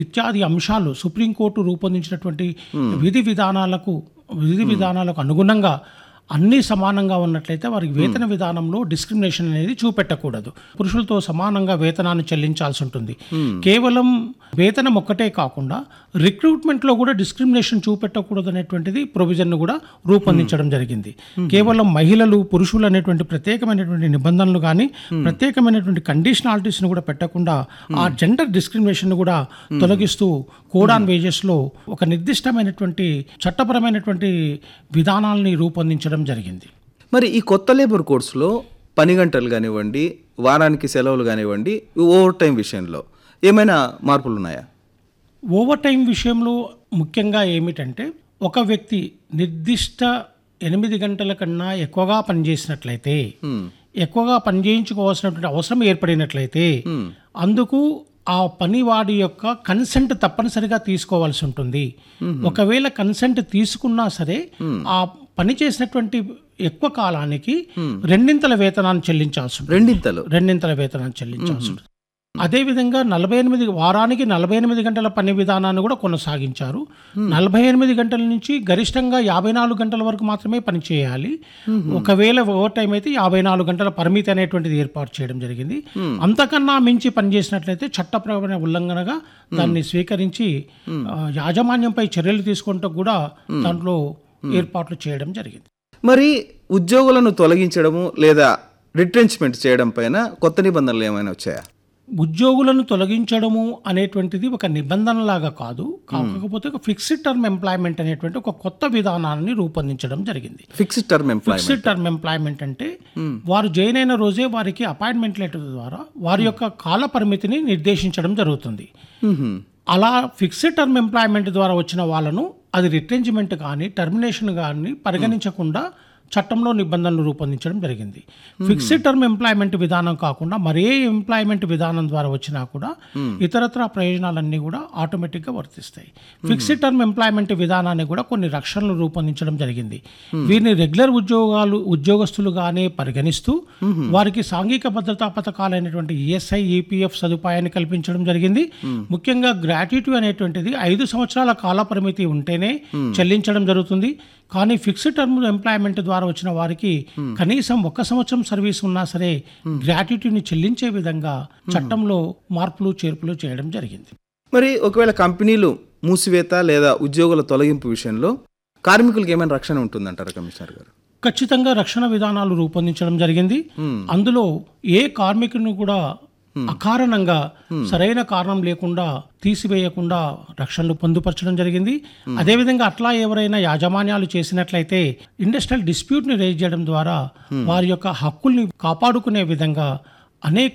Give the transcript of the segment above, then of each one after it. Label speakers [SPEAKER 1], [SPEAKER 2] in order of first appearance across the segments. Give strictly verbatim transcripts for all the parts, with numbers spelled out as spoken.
[SPEAKER 1] ఇత్యాది అంశాలు సుప్రీంకోర్టు రూపొందించినటువంటి విధి విధానాలకు విధి విధానాలకు అనుగుణంగా అన్నీ సమానంగా ఉన్నట్లయితే వారికి వేతన విధానంలో డిస్క్రిమినేషన్ అనేది చూపెట్టకూడదు. పురుషులతో సమానంగా వేతనాన్ని చెల్లించాల్సి ఉంటుంది. కేవలం వేతనం ఒక్కటే కాకుండా రిక్రూట్మెంట్లో కూడా డిస్క్రిమినేషన్ చూపెట్టకూడదు అనేటువంటిది ప్రొవిజన్ కూడా రూపొందించడం జరిగింది. కేవలం మహిళలు పురుషులు అనేటువంటి ప్రత్యేకమైనటువంటి నిబంధనలు కానీ ప్రత్యేకమైనటువంటి కండిషనాలిటీస్ని కూడా పెట్టకుండా ఆ జెండర్ డిస్క్రిమినేషన్ కూడా తొలగిస్తూ కోడ్ ఆన్ వేజెస్లో ఒక నిర్దిష్టమైనటువంటి చట్టపరమైనటువంటి విధానాలని రూపొందించడం జరిగింది.
[SPEAKER 2] మరి ఈ కొత్త లేబర్ కోడ్స్లో పని గంటలు కానివ్వండి, వారానికి సెలవులు కానివ్వండి, ఓవర్ టైం విషయంలో ఏమైనా మార్పులు ఉన్నాయా?
[SPEAKER 1] ఓవర్ టైం విషయంలో ముఖ్యంగా ఏమిటంటే, ఒక వ్యక్తి నిర్దిష్ట ఎనిమిది గంటల కన్నా ఎక్కువగా పనిచేసినట్లయితే, ఎక్కువగా పనిచేయించుకోవాల్సినటువంటి అవసరం ఏర్పడినట్లయితే అందుకు ఆ పనివాడి యొక్క కన్సెంట్ తప్పనిసరిగా తీసుకోవాల్సి ఉంటుంది. ఒకవేళ కన్సెంట్ తీసుకున్నా సరే ఆ పని చేసినటువంటి ఎక్కువ కాలానికి రెండింతల వేతనాన్ని చెల్లించాల్సి ఉంటుంది.
[SPEAKER 2] రెండింతలు
[SPEAKER 1] రెండింతల వేతనాన్ని చెల్లించాల్సి ఉంటుంది. అదేవిధంగా నలభై ఎనిమిది వారానికి నలభై ఎనిమిది గంటల పని విధానాన్ని కూడా కొనసాగించారు. నలభై ఎనిమిది గంటల నుంచి గరిష్టంగా యాభై నాలుగు గంటల వరకు మాత్రమే పని చేయాలి. ఒకవేళ ఓవర్ టైం అయితే యాభై నాలుగు గంటల పరిమితి అనేటువంటిది ఏర్పాటు చేయడం జరిగింది. అంతకన్నా మించి పనిచేసినట్లయితే చట్టపరమైన ఉల్లంఘనగా దాన్ని స్వీకరించి యాజమాన్యంపై చర్యలు తీసుకుంటూ కూడా దాంట్లో ఏర్పాట్లు చేయడం జరిగింది.
[SPEAKER 2] మరి ఉద్యోగులను తొలగించడము లేదా రిట్రెంచ్మెంట్ చేయడం పైన కొత్త నిబంధనలు ఏమైనా వచ్చాయా?
[SPEAKER 1] ఉద్యోగులను తొలగించడము అనేటువంటిది ఒక నిబంధనలాగా కాదు, కాకపోతే ఒక ఫిక్స్డ్ టర్మ్ ఎంప్లాయ్మెంట్ అనేటువంటి ఒక కొత్త విధానాన్ని రూపొందించడం జరిగింది.
[SPEAKER 2] Fixed term employment
[SPEAKER 1] fixed term employment అంటే వారు జాయిన్ అయిన రోజే వారికి అపాయింట్మెంట్ లెటర్ ద్వారా వారి యొక్క కాల పరిమితిని నిర్దేశించడం జరుగుతుంది. అలా ఫిక్స్డ్ టర్మ్ ఎంప్లాయ్మెంట్ ద్వారా వచ్చిన వాళ్ళను అది రిట్రెంచ్మెంట్ కానీ టర్మినేషన్ కానీ పరిగణించకుండా చట్టంలో నిబంధనలు రూపొందించడం జరిగింది. ఫిక్స్డ్ టర్మ్ ఎంప్లాయ్మెంట్ విధానం కాకుండా మరే ఎంప్లాయ్మెంట్ విధానం ద్వారా వచ్చినా కూడా ఇతరత్ర ప్రయోజనాలన్నీ కూడా ఆటోమేటిక్గా వర్తిస్తాయి. ఫిక్స్డ్ టర్మ్ ఎంప్లాయ్మెంట్ విధానాన్ని కూడా కొన్ని రక్షణలు రూపొందించడం జరిగింది. వీరిని రెగ్యులర్ ఉద్యోగాలు ఉద్యోగస్తులుగానే పరిగణిస్తూ వారికి సాంఘిక భద్రతా పథకాలైనటువంటి ఈఎస్ఐ, ఈపీఎఫ్ సదుపాయాన్ని కల్పించడం జరిగింది. ముఖ్యంగా గ్రాట్యుటీ అనేటువంటిది ఐదు సంవత్సరాల కాల పరిమితి ఉంటేనే చెల్లించడం జరుగుతుంది. కానీ ఫిక్స్డ్ టర్మ్ ఎంప్లాయ్మెంట్ ద్వారా వచ్చిన వారికి కనీసం ఒక్క సంవత్సరం సర్వీస్ ఉన్నా సరే గ్రాట్యుటీని చెల్లించే విధంగా చట్టంలో మార్పులు చేర్పులు చేయడం జరిగింది.
[SPEAKER 2] మరి ఒకవేళ కంపెనీలు మూసివేత లేదా ఉద్యోగుల తొలగింపు విషయంలో కార్మికులకు ఏమైనా రక్షణ ఉంటుందంటారు కమిషనర్ గారు?
[SPEAKER 1] ఖచ్చితంగా రక్షణ విధానాలు రూపొందించడం జరిగింది. అందులో ఏ కార్మికుని కూడా అకారణంగా సరైన కారణం లేకుండా తీసివేయకుండా రక్షణలు పొందుపరచడం జరిగింది. అదేవిధంగా అట్లా ఎవరైనా యాజమాన్యాలు చేసినట్లయితే ఇండస్ట్రియల్ డిస్ప్యూట్ని రేజ్ చేయడం ద్వారా వారి యొక్క హక్కుల్ని కాపాడుకునే విధంగా అనేక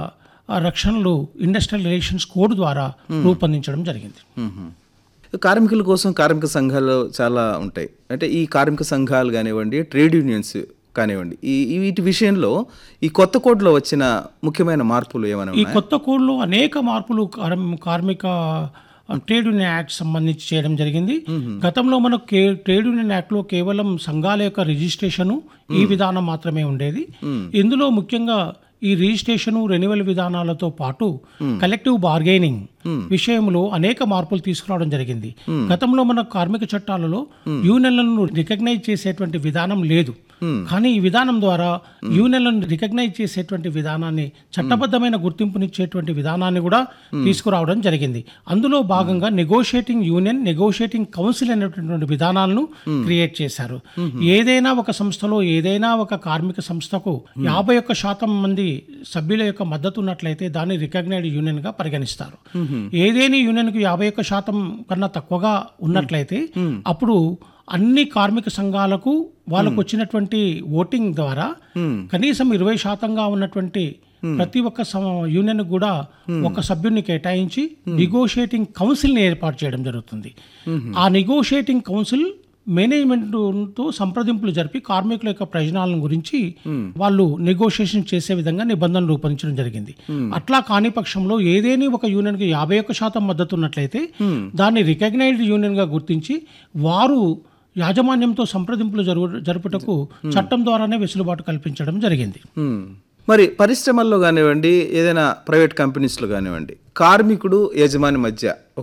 [SPEAKER 1] రక్షణలు ఇండస్ట్రియల్ రిలేషన్స్ కోడ్ ద్వారా రూపొందించడం జరిగింది.
[SPEAKER 2] కార్మికుల కోసం కార్మిక సంఘాలు చాలా ఉంటాయి. అంటే ఈ కార్మిక సంఘాలు కానివ్వండి, ట్రేడ్ యూనియన్స్ కానివ్వండి, ఈ వీటి విషయంలో ఈ కొత్త కోడ్లో వచ్చిన ముఖ్యమైన మార్పులు ఏమైనా?
[SPEAKER 1] ఈ కొత్త కోడ్లో అనేక మార్పులు కార్మిక ట్రేడ్ యూనియన్ యాక్ట్ సంబంధించి చేయడం జరిగింది. గతంలో మనకు ట్రేడ్ యూనియన్ యాక్ట్లో కేవలం సంఘాల యొక్క రిజిస్ట్రేషను ఈ విధానం మాత్రమే ఉండేది. ఇందులో ముఖ్యంగా ఈ రిజిస్ట్రేషన్ రెన్యువల్ విధానాలతో పాటు కలెక్టివ్ బార్గెనింగ్ విషయంలో అనేక మార్పులు తీసుకురావడం జరిగింది. గతంలో మన కార్మిక చట్టాలలో యూనియన్లను రికగ్నైజ్ చేసేటువంటి విధానం లేదు. కానీ ఈ విధానం ద్వారా యూనియన్లను రికగ్నైజ్ చేసేటువంటి విధానాన్ని, చట్టబద్ధమైన గుర్తింపునిచ్చేటువంటి విధానాన్ని కూడా తీసుకురావడం జరిగింది. అందులో భాగంగా నెగోషియేటింగ్ యూనియన్, నెగోషియేటింగ్ కౌన్సిల్ అనేటువంటి విధానాలను క్రియేట్ చేశారు. ఏదైనా ఒక సంస్థలో ఏదైనా ఒక కార్మిక సంస్థకు యాభై ఒక్క శాతం మంది సభ్యుల యొక్క మద్దతు ఉన్నట్లయితే దాన్ని రికగ్నైజ్డ్ యూనియన్ గా పరిగణిస్తారు. ఏదైనా యూనియన్ కు యాభై ఒక్క శాతం కన్నా తక్కువగా ఉన్నట్లయితే అప్పుడు అన్ని కార్మిక సంఘాలకు వాళ్ళకు వచ్చినటువంటి ఓటింగ్ ద్వారా కనీసం ఇరవై శాతంగా ఉన్నటువంటి ప్రతి ఒక్క యూనియన్ కూడా ఒక సభ్యుడిని కేటాయించి నెగోషియేటింగ్ కౌన్సిల్ని ఏర్పాటు చేయడం జరుగుతుంది. ఆ నెగోషియేటింగ్ కౌన్సిల్ మేనేజ్మెంట్తో సంప్రదింపులు జరిపి కార్మికుల యొక్క ప్రయోజనాల గురించి వాళ్ళు నెగోషియేషన్ చేసే విధంగా నిబంధనలు రూపొందించడం జరిగింది. అట్లా కాని పక్షంలో ఏదేని ఒక యూనియన్కి యాభై ఒక్క శాతం మద్దతు ఉన్నట్లయితే దాన్ని రికగ్నైజ్డ్ యూనియన్గా గుర్తించి వారు యాజమాన్యంతో సంప్రదింపులు జరుపు జరుపుటకు చట్టం ద్వారానే వెసులుబాటు కల్పించడం జరిగింది.
[SPEAKER 2] మరి పరిశ్రమల్లో కానివ్వండి, ఏదైనా ప్రైవేట్ కంపెనీస్లో కానివ్వండి, కార్మికుడు యజమాని మధ్య